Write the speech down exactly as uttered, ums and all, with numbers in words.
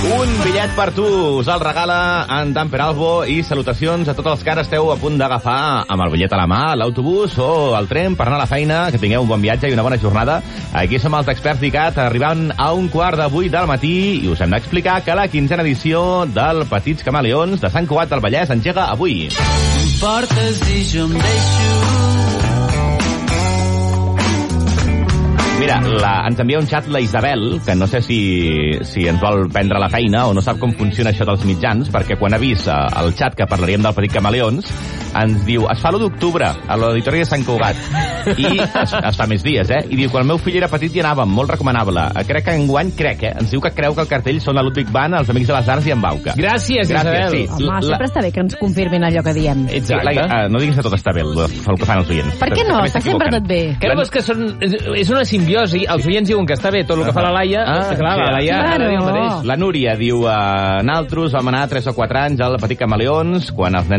Un bitllet per tu us el regala en Dan Peralbo i salutacions a tots els que ara esteu a punt d'agafar amb el bitllet a la mà l'autobús o el tren per anar a la feina, que tingueu un bon viatge i una bona jornada. Aquí som els experts d'ICAT, arribant a un quart de vuit del matí i us hem d'explicar que la quinzena edició del Petits Camaleons de Sant Cugat del Vallès engega avui. Portes i jo em deixo. Mira, la, ens envia un xat la Isabel, que no sé si, si ens vol prendre la feina o no sap com funciona això dels mitjans, perquè quan ha vist el xat que parlaríem del Petit Camaleons, ens diu, es fa l'u d'octubre, a l'Auditori de Sant Cugat. I es, es fa més dies, eh? I diu, quan el meu fill era petit hi anàvem, molt recomanable. Crec que enguany, crec, eh? Ens diu que creu que el cartell són la Ludwig van, els Amics de les Arts i en Bauca. Gràcies, Isabel. Sí. Home, La... sempre està bé que ens confirmin allò que diem. Sí, la, uh, no diguis que tot està bé, el, el que fan els oients. Per què no? Està sempre tot bé. Creu que són, és una simbiosi. Els oients diuen que està bé tot el que fa la Laia. Ah, clar, la Laia claro. ara diu el mateix. La Núria diu, uh, naltros vam anar tres o quatre anys al Petit Camaleons, quan els nens